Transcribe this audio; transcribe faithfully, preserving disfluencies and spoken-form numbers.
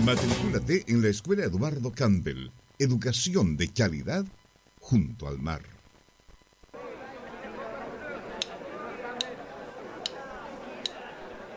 Matricúlate en la Escuela Eduardo Campbell. Educación de calidad junto al mar.